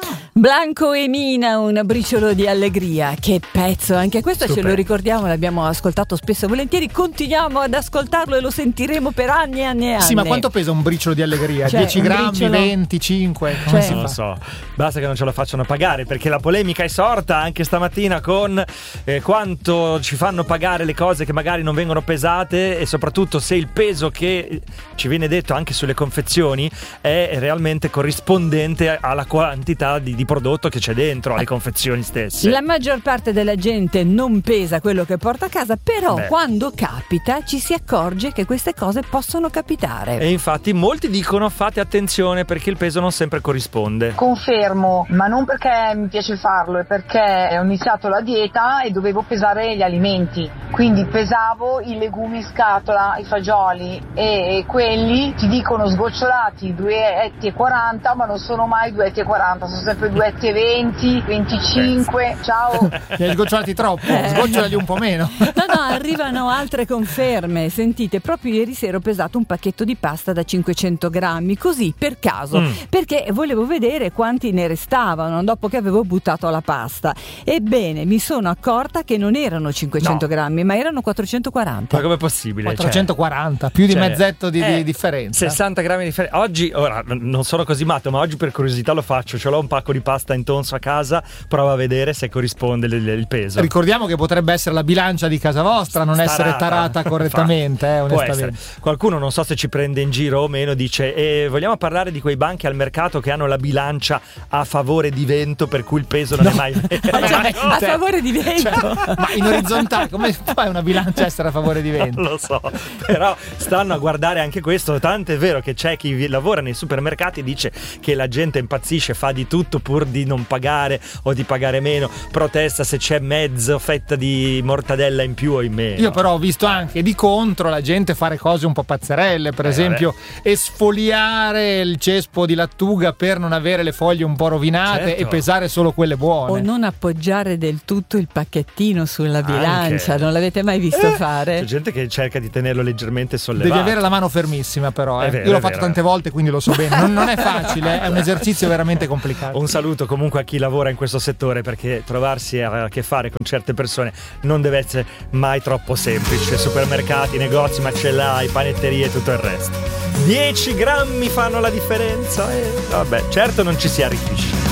Blanco e Mina, un briciolo di allegria. Che pezzo, anche questo Stupendo. Ce lo ricordiamo, l'abbiamo ascoltato spesso e volentieri, continuiamo ad ascoltarlo e lo sentiremo per anni e anni e anni. Sì, ma quanto pesa un briciolo di allegria? Cioè, 10 un grammi, briciolo- 25? Come si Non lo fa? so, basta che non ce la facciano pagare, perché la polemica è sorta anche stamattina con quanto ci fanno pagare le cose che magari non vengono pesate, e soprattutto se il peso che ci viene detto anche sulle confezioni è realmente corrispondente alla quantità di prodotto che c'è dentro alle confezioni stesse. La maggior parte della gente non pesa quello che porta a casa, però Beh. quando capita ci si accorge che queste cose possono capitare. E infatti molti dicono fate attenzione perché il peso non sempre corrisponde. Confermo, ma non perché mi piace farlo, è perché ho iniziato la dieta e dovevo pesare gli alimenti, quindi pesavo i legumi in scatola, i fagioli, e quelli ti dicono sgocciolati 2,40 etti, ma non sono mai 2,40 etti, sono sempre 2,20 etti, 25, ciao. Li hai sgocciolati troppo, sgocciolali un po' meno. No, arrivano altre conferme. Sentite, proprio ieri sera ho pesato un pacchetto di pasta da 500 grammi, così per caso, perché volevo vedere quanti ne restavano dopo che avevo buttato la pasta. Ebbene, mi sono accorta che non erano 500 grammi, ma erano 440. Ma com'è possibile? 440, più di cioè, mezzetto di differenza. 60 grammi di differenza. Oggi, ora, non sono così matto, ma oggi per curiosità lo faccio. Ce l'ho un pacco di pasta in tonso a casa, prova a vedere se corrisponde il peso. Ricordiamo che potrebbe essere la bilancia di casa vostra, non essere tarata correttamente, Può essere. onestamente. Qualcuno, non so se ci prende in giro o meno, dice vogliamo parlare di quei banchi al mercato che hanno la bilancia a favore di vento, per cui il peso non è mai A favore di vento. Ma in orizzontale, come fai una bilancia a essere a favore di vento? Non lo so, però stanno a guardare anche questo. Tanto è vero che c'è chi lavora nei supermercati e dice che la gente impazzisce, fa di tutto pur di non pagare o di pagare meno, protesta se c'è mezzo fetta di mortadella in più o in meno. Io però ho visto anche di contro la gente fare cose un po' pazzerelle, per esempio esfoliare il cespo di lattuga per non avere le foglie un po' rovinate, Certo. e pesare solo quelle buone. O non appoggiare del tutto il pacchettino sulla bilancia. Anche. Non l'avete mai visto fare? C'è gente che cerca di tenerlo leggermente sollevato. Devi avere la mano fermissima, però. È vero, Io l'ho è fatto vero. tante volte, quindi lo so bene. Non è facile, è un esercizio veramente complicato. Un saluto comunque a chi lavora in questo settore, perché trovarsi a che fare con certe persone non deve essere mai troppo semplice. Supermercati, negozi, macellai, panetterie e tutto il resto. 10 grammi fanno la differenza. Vabbè, certo non ci si arricchisce.